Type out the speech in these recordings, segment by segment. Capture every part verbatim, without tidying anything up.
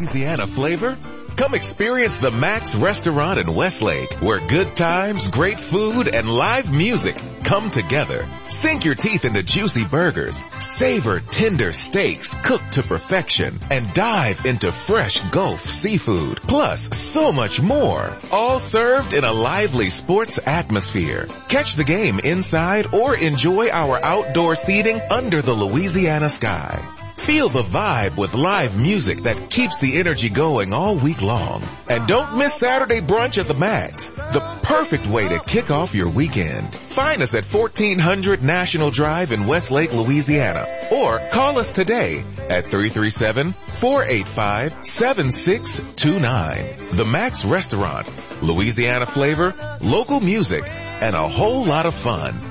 Louisiana flavor? Come experience the Max Restaurant in Westlake, where good times, great food, and live music come together. Sink your teeth into juicy burgers, savor tender steaks cooked to perfection, and dive into fresh Gulf seafood. Plus, so much more, all served in a lively sports atmosphere. Catch the game inside or enjoy our outdoor seating under the Louisiana sky. Feel the vibe with live music that keeps the energy going all week long. And don't miss Saturday brunch at the Max, the perfect way to kick off your weekend. Find us at fourteen hundred National Drive in Westlake, Louisiana, or call us today at three three seven, four eight five, seven six two nine. The Max Restaurant, Louisiana flavor, local music, and a whole lot of fun.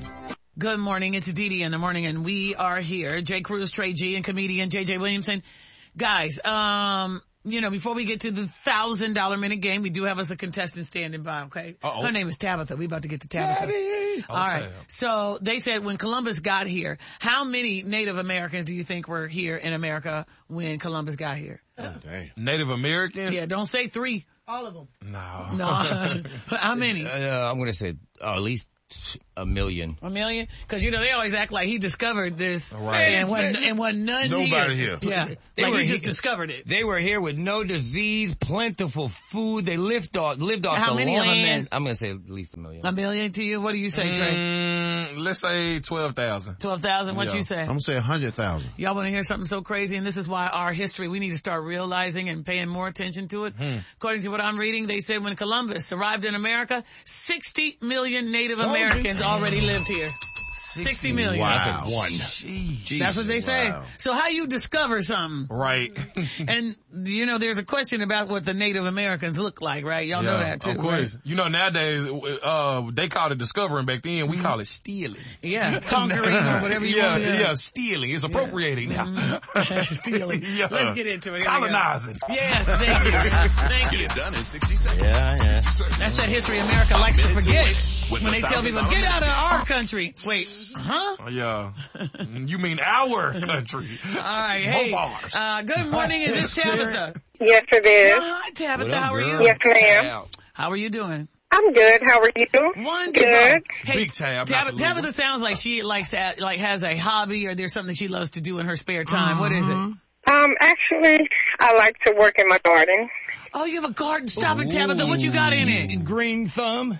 Good morning. It's Dee Dee in the morning, and we are here. Jay Cruz, Trey G, and comedian J J Williamson. Guys, um, you know, before we get to the one thousand dollars minute game, we do have us a contestant standing by, okay? Uh-oh. Her name is Tabitha. We about to get to Tabitha. Daddy. All right. Tab. So they said when Columbus got here, how many Native Americans do you think were here in America when Columbus got here? Oh, damn. Native American? Yeah, don't say three. All of them. No. No. How many? Uh, I'm going to say uh, at least a million. A million? Because, you know, they always act like he discovered this. Right. And wasn't, and wasn't none Nobody here. here. Yeah. They like were he just here. discovered it. They were here with no disease, plentiful food. They lived off, lived off How the many of them, land. then? I'm going to say at least a million. A million to you? What do you say, Trey? Mm, let's say twelve thousand. twelve thousand? What Yeah. you say? I'm going to say one hundred thousand. Y'all want to hear something so crazy? And this is why our history, we need to start realizing and paying more attention to it. Hmm. According to what I'm reading, they said when Columbus arrived in America, sixty million Native Americans already lived here. sixty million. Wow. That's a one. Jeez. That's what they say. Wow. So how you discover something? Right. And, you know, there's a question about what the Native Americans look like, right? Y'all know that, too. Of course. Right? You know, nowadays, uh, they call it discovering. Back then, we Mm-hmm. call it stealing. Yeah, conquering or whatever you yeah, want. Yeah, stealing. It's appropriating now. Mhm. Stealing. Yeah. Let's get into it. Here we go. Colonizing. Yes, thank you. Thank you. Done in sixty seconds. Yeah, yeah. That's that history America likes to forget With when the they tell people, one thousand get out of dollars our country. Wait, huh? Oh, yeah. You mean our country. All right, Both hey. ours. Uh, good morning. Is this Tabitha? Yes, it is. Oh, hi, Tabitha. What up, How are girl? you? Yes, ma'am. How are you doing? I'm good. How are you? Wonderful. Good. Hey, Big tab, not Tab- the little Tabitha one. sounds like she likes to, like, has a hobby or there's something she loves to do in her spare time. What is it? Um, actually, I like to work in my garden. Oh, you have a garden. Stop it, Tabitha. What you got in it? Green thumb.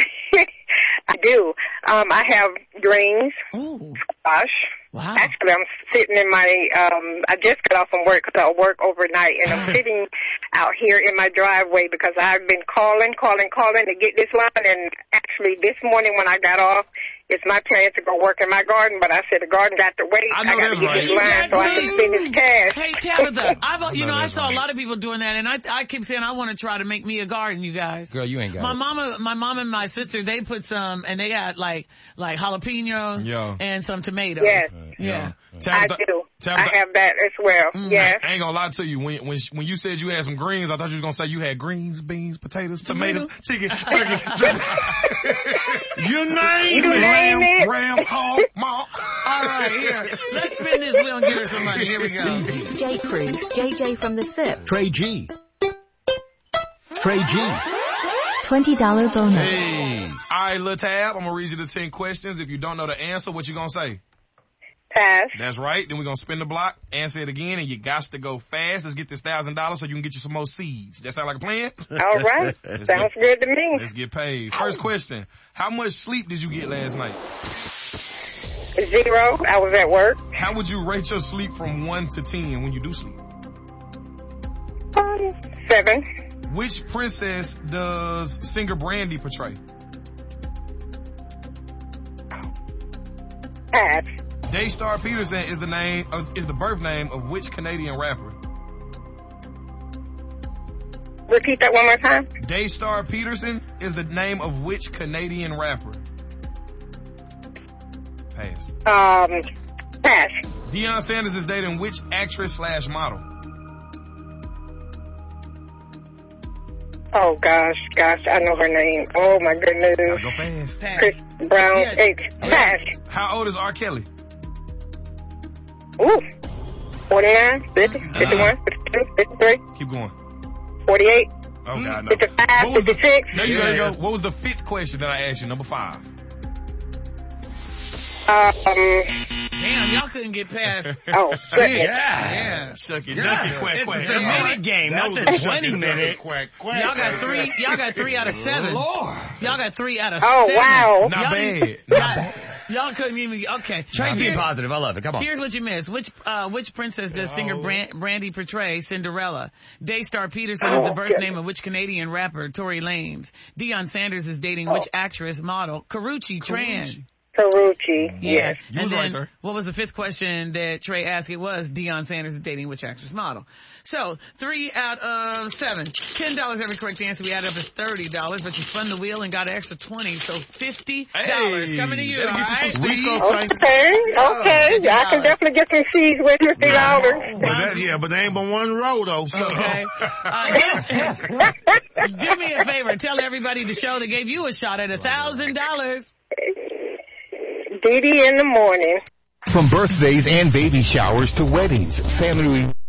I do. Um, I have greens, Ooh, squash. wow. Actually, I'm sitting in my, um, I just got off from work because I work overnight, and I'm sitting out here in my driveway because I've been calling, calling, calling to get this line, and actually this morning when I got off, it's my plan to go work in my garden, but I said the garden got to wait. I know got that's to get right. this line so I can spend this cash. Hey, Tabitha, I've, you No, know, I that's saw a right. lot of people doing that, and I, I keep saying I want to try to make me a garden, you guys. Girl, you ain't got My it. mama, my mom and my sister, they put some, and they had like, like jalapenos Yeah. and some tomatoes. Yes, Yeah. I Tabitha, do. Tabitha, I have that as well. Mm. Yes. I ain't gonna lie to you. When when when you said you had some greens, I thought you was gonna say you had greens, beans, potatoes, tomatoes, chicken, turkey. you name You it. name it. Ram, hog, malt. All right, here. Let's spin this wheel and get her some money. Here we go. J. Cruz, J J from the S I P. Trey G. Trey G. twenty dollars bonus. Hey. All right, little Tab, I'm gonna read you the ten questions. If you don't know the answer, what you gonna say? Pass. That's right. Then we're gonna spin the block, answer it again, and you got to go fast. Let's get this thousand dollars so you can get you some more seeds. That sound like a plan? All right. Sounds good to me. Let's get paid. First question. How much sleep did you get last night? Zero. I was at work. How would you rate your sleep from one to ten when you do sleep? Um, seven. Which princess does singer Brandy portray? Pass. Daystar Peterson is the name of, is the birth name of which Canadian rapper? Repeat that one more time. Daystar Peterson is the name of which Canadian rapper? Pass. Um, pass. Deion Sanders is dating which actress slash model? Oh gosh, gosh, I know her name. Oh my goodness. Gotta go fast. Pass. Chris Brown. Yes. Eight. Pass. How old is R. Kelly? Ooh. forty-nine, fifty, fifty-one, fifty-two. fifty-two, fifty-three, Keep going. forty-eight, Oh, God, no. fifty-five, What was the, fifty-six. there you Yeah. go. What was the fifth question that I asked you? Number five. Um, Damn, y'all couldn't get past. oh, goodness. Yeah. Shuck it, Yeah. duck it, quack, It's quack. the Yeah. minute game, That not was the a twenty shucky minute. ducky quack, quack. Y'all got three. Y'all got three out of seven. Lord. Y'all got three out of Oh, seven. wow. Not Y'all bad. didn't- Not y'all- bad. Y'all couldn't even. Okay. Try being Here- positive. I love it. Come on. Here's what you missed. Which uh, which princess does singer Bran- Brandy portray? Cinderella. Daystar Peterson is the Oh, birth goodness. name of which Canadian rapper? Tory Lanez. Deion Sanders is dating which actress model? Karuchi Tran. Karuchi, Yeah. yes. You And was right then there. what was the fifth question that Trey asked? It was Deion Sanders is dating which actress model. So three out of seven. Ten dollars every correct answer. We added up as thirty dollars, but you spun the wheel and got an extra twenty. So fifty dollars Hey, coming to you. that'll All get you right. some We seeds. so thank Okay, okay. I can definitely get some seeds with fifty dollars. But that, yeah, but there ain't but one row though. So. Okay. Uh, do, do me a favor. Tell everybody the show that gave you a shot at a thousand dollars. Dee Dee in the morning. From birthdays and baby showers to weddings, family